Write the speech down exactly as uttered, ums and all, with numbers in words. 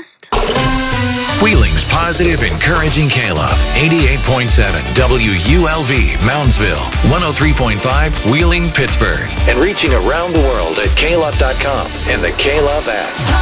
best. Wheeling's positive, encouraging K-Love. eighty-eight point seven W U L V, Moundsville. one oh three point five, Wheeling, Pittsburgh. And reaching around the world at K Love dot com and the K-Love app.